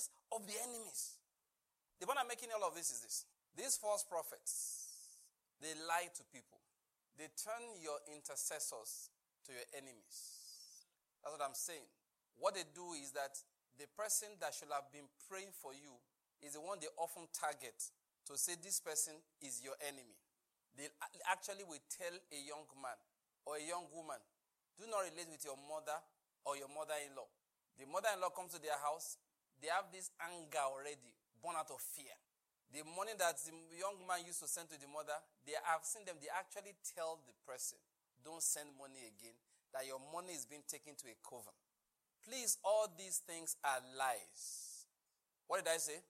faces of the enemies. The point I'm making all of this is this. These false prophets, they lie to people. They turn your intercessors to your enemies. That's what I'm saying. What they do is that the person that should have been praying for you is the one they often target to say this person is your enemy. They actually will tell a young man or a young woman, do not relate with your mother or your mother-in-law. The mother-in-law comes to their house, they have this anger already, born out of fear. The money that the young man used to send to the mother, I've seen them, they actually tell the person, don't send money again, that your money is being taken to a coven. Please, all these things are lies. What did I say?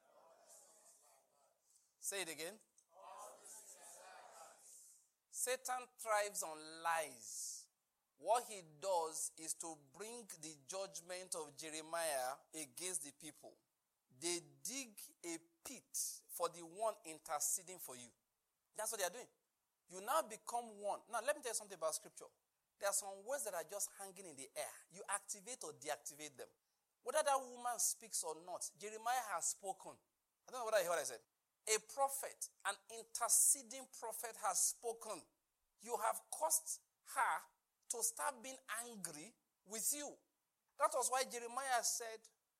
Say it again. Satan thrives on lies. What he does is to bring the judgment of Jeremiah against the people. They dig a pit for the one interceding for you. That's what they are doing. You now become one. Now, let me tell you something about scripture. There are some words that are just hanging in the air. You activate or deactivate them. Whether that woman speaks or not, Jeremiah has spoken. I don't know whether you heard what I said. A prophet, an interceding prophet has spoken. You have caused her to start being angry with you. That was why Jeremiah said,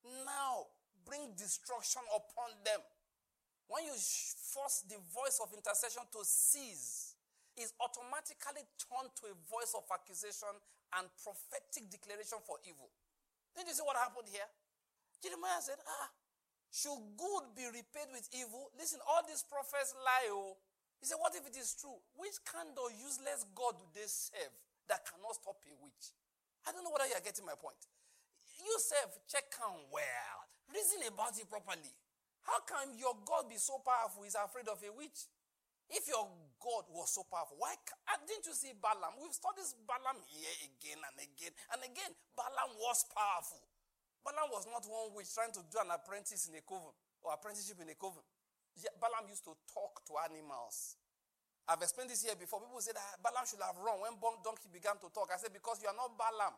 now bring destruction upon them. When you force the voice of intercession to cease, it's automatically turned to a voice of accusation and prophetic declaration for evil. Did you see what happened here? Jeremiah said, should good be repaid with evil? Listen, all these prophets lie. Oh. He said, what if it is true? Which kind of useless God do they serve that cannot stop a witch? I don't know whether you are getting my point. You serve, check on well. Reason about it properly. How can your God be so powerful he's afraid of a witch? If your God was so powerful, why didn't you see Balaam? We've studied Balaam here again and again and again. Balaam was powerful. Balaam was not one witch trying to do an apprentice in a coven or apprenticeship in a coven. Balaam used to talk to animals. I've explained this here before. People say that Balaam should have run when donkey began to talk. I said, because you are not Balaam.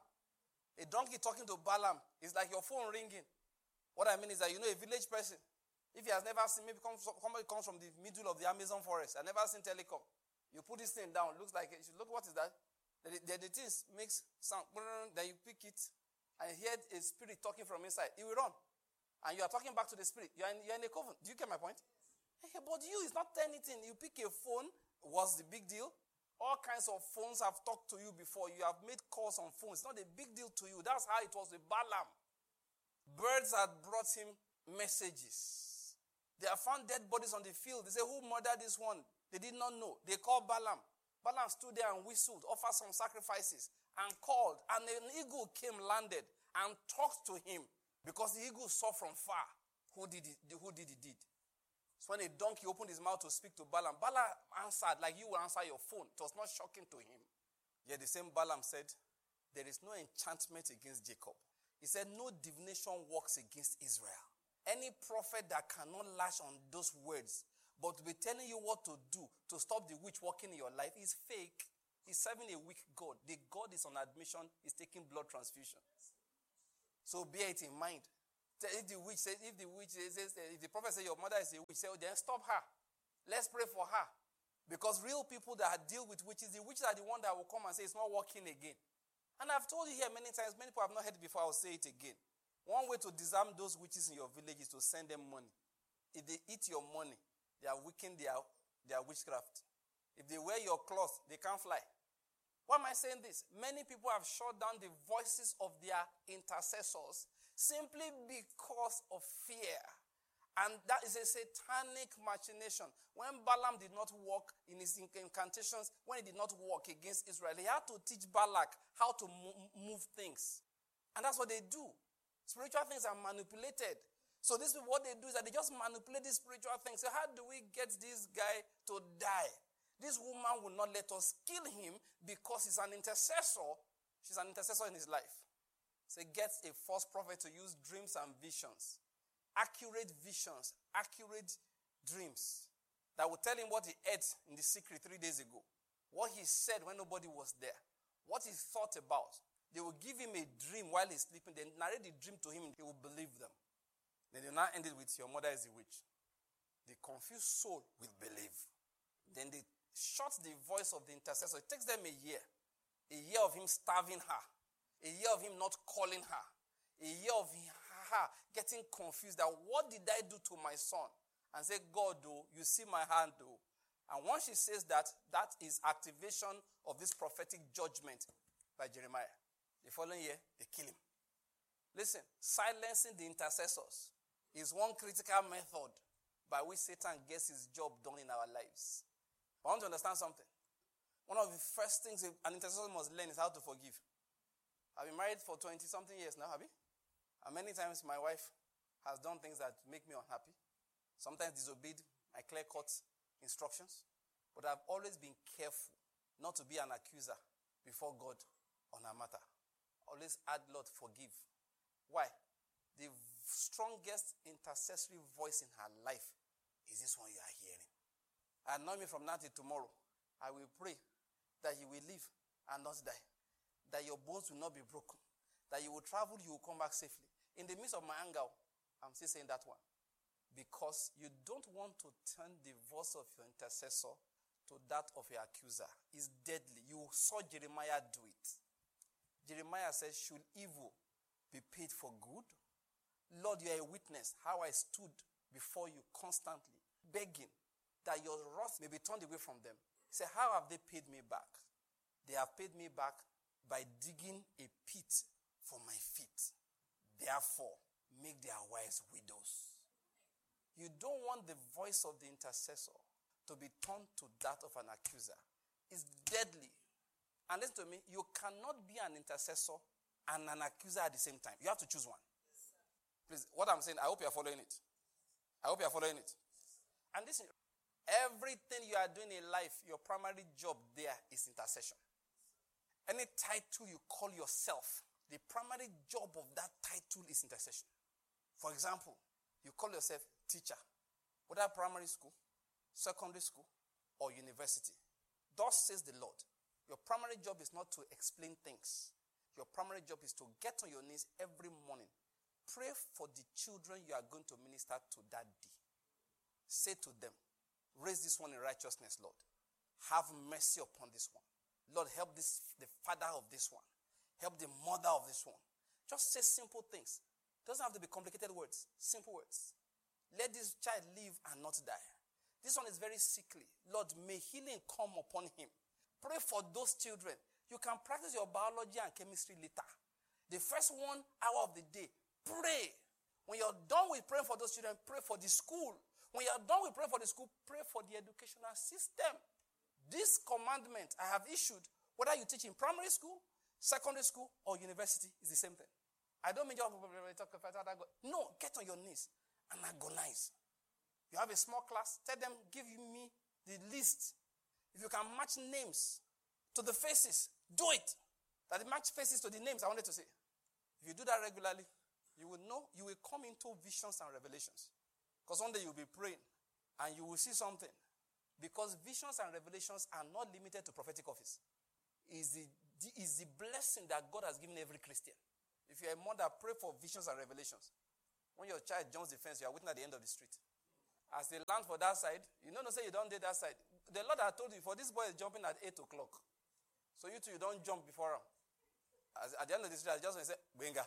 A donkey talking to Balaam is like your phone ringing. What I mean is that a village person, if he has never seen, maybe somebody comes from the middle of the Amazon forest, I've never seen telecom. You put this thing down, looks like, look, what is that? The thing makes sound, then you pick it, and hear a spirit talking from inside. It will run. And you are talking back to the spirit. You're in a coven. Do you get my point? Hey, but it's not anything. You pick a phone. What's the big deal? All kinds of phones have talked to you before. You have made calls on phones. It's not a big deal to you. That's how it was with Balaam. Birds had brought him messages. They have found dead bodies on the field. They say, who murdered this one? They did not know. They called Balaam. Balaam stood there and whistled, offered some sacrifices, and called. And an eagle came, landed, and talked to him. Because the eagle saw from far who did the deed. So when a donkey opened his mouth to speak to Balaam, Balaam answered like you will answer your phone. It was not shocking to him. Yet the same Balaam said, there is no enchantment against Jacob. He said, no divination works against Israel. Any prophet that cannot lash on those words, but to be telling you what to do to stop the witch working in your life is fake. He's serving a weak God. The God is on admission. He's taking blood transfusion. So bear it in mind. If the prophet says your mother is a witch, say, then stop her. Let's pray for her. Because real people that deal with witches, the witches are the ones that will come and say it's not working again. And I've told you here many times, many people have not heard it before, I'll say it again. One way to disarm those witches in your village is to send them money. If they eat your money, they are weakening their witchcraft. If they wear your clothes, they can't fly. Why am I saying this? Many people have shut down the voices of their intercessors simply because of fear. And that is a satanic machination. When Balaam did not work in his incantations, when he did not work against Israel, he had to teach Balak how to move things. And that's what they do. Spiritual things are manipulated. So this is what they do, is that they just manipulate these spiritual things. So how do we get this guy to die? This woman will not let us kill him because he's an intercessor. She's an intercessor in his life. So he gets a false prophet to use dreams and visions. Accurate visions, accurate dreams that will tell him what he ate in the secret 3 days ago. What he said when nobody was there. What he thought about. They will give him a dream while he's sleeping. They narrate the dream to him. He will believe them. Then they now end it with your mother is a witch. The confused soul will believe. Then they shut the voice of the intercessor. It takes them a year. A year of him starving her. A year of him not calling her. A year of her getting confused that what did I do to my son? And say, God, you see my hand, And once she says that, that is activation of this prophetic judgment by Jeremiah. The following year, they kill him. Listen, silencing the intercessors is one critical method by which Satan gets his job done in our lives. I want to understand something. One of the first things an intercessor must learn is how to forgive. I've been married for 20-something years now, have you? And many times my wife has done things that make me unhappy. Sometimes disobeyed my clear-cut instructions. But I've always been careful not to be an accuser before God on our matter. Always add, Lord, forgive. Why? The strongest intercessory voice in her life is this one you are hearing. And know me from now till tomorrow. I will pray that you will live and not die. That your bones will not be broken. That you will travel, you will come back safely. In the midst of my anger, I'm still saying that one. Because you don't want to turn the voice of your intercessor to that of your accuser. It's deadly. You saw Jeremiah do it. Jeremiah says, should evil be paid for good? Lord, you are a witness how I stood before you constantly, begging that your wrath may be turned away from them. He said, how have they paid me back? They have paid me back by digging a pit for my feet. Therefore, make their wives widows. You don't want the voice of the intercessor to be turned to that of an accuser. It's deadly. And listen to me, you cannot be an intercessor and an accuser at the same time. You have to choose one. Please, what I'm saying, I hope you are following it. I hope you are following it. And listen, everything you are doing in life, your primary job there is intercession. Any title you call yourself, the primary job of that title is intercession. For example, you call yourself teacher, whether primary school, secondary school, or university. Thus says the Lord, your primary job is not to explain things. Your primary job is to get on your knees every morning. Pray for the children you are going to minister to that day. Say to them, raise this one in righteousness, Lord. Have mercy upon this one. Lord, help the father of this one. Help the mother of this one. Just say simple things. Doesn't have to be complicated words. Simple words. Let this child live and not die. This one is very sickly. Lord, may healing come upon him. Pray for those children. You can practice your biology and chemistry later. The first 1 hour of the day, pray. When you're done with praying for those children, pray for the school. When you're done with praying for the school, pray for the educational system. This commandment I have issued, whether you teach in primary school, secondary school, or university, is the same thing. I don't mean just talk about God. No, get on your knees and agonize. You have a small class, tell them, give me the list. If you can match names to the faces, do it. That it match faces to the names I wanted to say. If you do that regularly, you will know, you will come into visions and revelations. Because one day you'll be praying and you will see something. Because visions and revelations are not limited to prophetic office. It's the blessing that God has given every Christian. If you're a mother, pray for visions and revelations. When your child jumps the fence, you are waiting at the end of the street. As they land for that side, you know, say you don't date that side. The Lord had told you, for this boy is jumping at 8 o'clock. So you two, you don't jump before him. At the end of the street, I just want to say, Benga.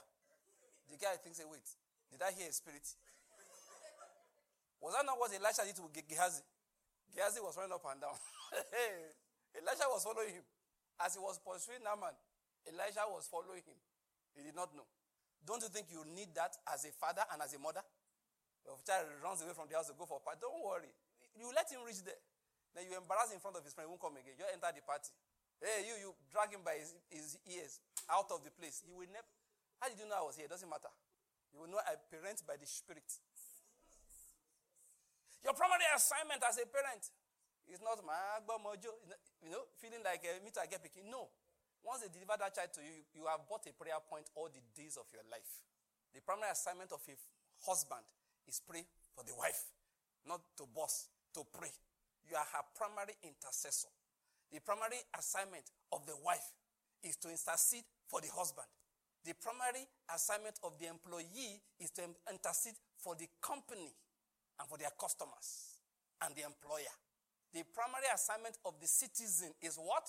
The guy thinks, wait, did I hear a spirit? Was that not what Elisha did to Gehazi? Gehazi was running up and down. Elisha was following him. As he was pursuing Naaman, Elisha was following him. He did not know. Don't you think you need that as a father and as a mother? Your child runs away from the house to go for a party. Don't worry. You let him reach there. Then you embarrass him in front of his friend. He won't come again. You enter the party. Hey, you drag him by his ears out of the place. He will never. How did you know I was here? It doesn't matter. You will know I parent by the Spirit. Your primary assignment as a parent is not my mojo, feeling like me to get picking. No. Once they deliver that child to you, you have bought a prayer point all the days of your life. The primary assignment of a husband is pray for the wife, not to boss, to pray. You are her primary intercessor. The primary assignment of the wife is to intercede for the husband. The primary assignment of the employee is to intercede for the company and for their customers and the employer. The primary assignment of the citizen is what?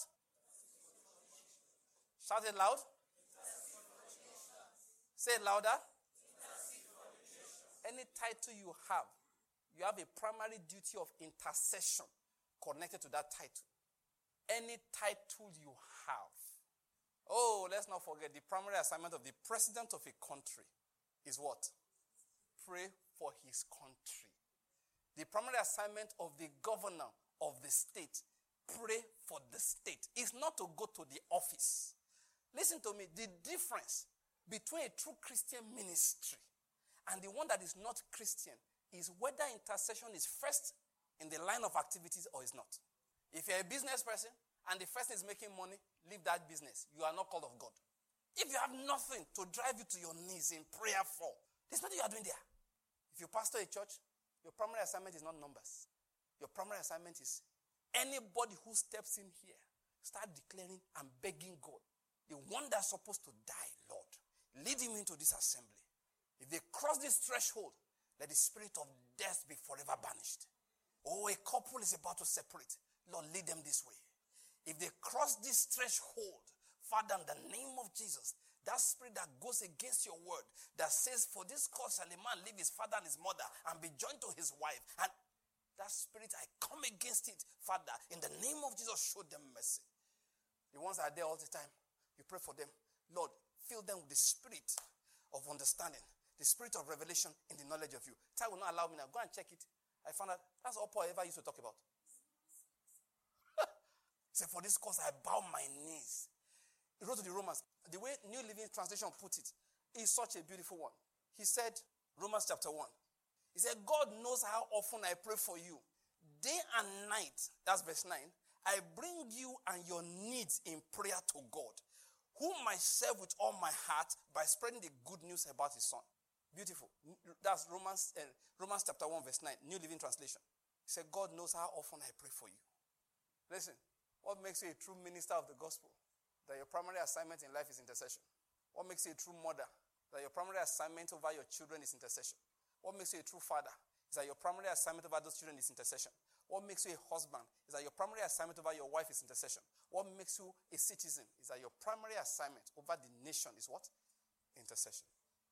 Shout it loud. Say it louder. Any title you have a primary duty of intercession connected to that title. Any title you have. Oh, let's not forget the primary assignment of the president of a country is what? Pray for his country. The primary assignment of the governor of the state, pray for the state. Is not to go to the office. Listen to me, the difference between a true Christian ministry and the one that is not Christian is whether intercession is first in the line of activities or is not. If you're a business person and the person is making money, leave that business. You are not called of God. If you have nothing to drive you to your knees in prayer for, there's nothing you are doing there. If you pastor a church, your primary assignment is not numbers. Your primary assignment is anybody who steps in here, start declaring and begging God, the one that's supposed to die, Lord, lead him into this assembly. If they cross this threshold, let the spirit of death be forever banished. Oh, a couple is about to separate. Lord, lead them this way. If they cross this threshold, Father, in the name of Jesus, that spirit that goes against your word, that says, for this cause shall a man leave his father and his mother and be joined to his wife. And that spirit, I come against it, Father. In the name of Jesus, show them mercy. The ones that are there all the time, you pray for them. Lord, fill them with the spirit of understanding, the spirit of revelation in the knowledge of you. Time will not allow me now. Go and check it. I found out that's all Paul ever used to talk about. He said, for this cause I bow my knees. He wrote to the Romans. The way New Living Translation put it is such a beautiful one. He said, Romans chapter 1. He said, God knows how often I pray for you. Day and night, that's verse 9, I bring you and your needs in prayer to God, whom I serve with all my heart by spreading the good news about his son. Beautiful. That's Romans chapter 1 verse 9, New Living Translation. He said, God knows how often I pray for you. Listen, what makes you a true minister of the gospel? That your primary assignment in life is intercession. What makes you a true mother? That your primary assignment over your children is intercession. What makes you a true father? Is that your primary assignment over those children is intercession. What makes you a husband? Is that your primary assignment over your wife is intercession. What makes you a citizen? Is that your primary assignment over the nation is what? Intercession.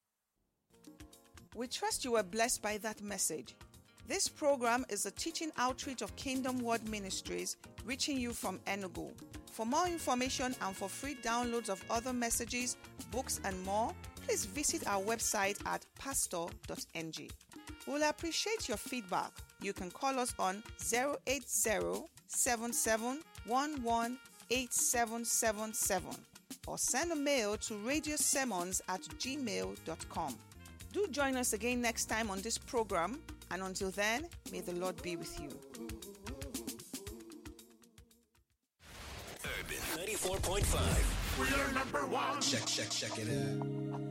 We trust you were blessed by that message. This program is a teaching outreach of Kingdom Word Ministries, reaching you from Enugu. For more information and for free downloads of other messages, books, and more, please visit our website at pastor.ng. We'll appreciate your feedback. You can call us on 080-7711-8777 or send a mail to radiosermons@gmail.com. Do join us again next time on this program, and until then, may the Lord be with you. Urban 94.5. We're number one. Check it out.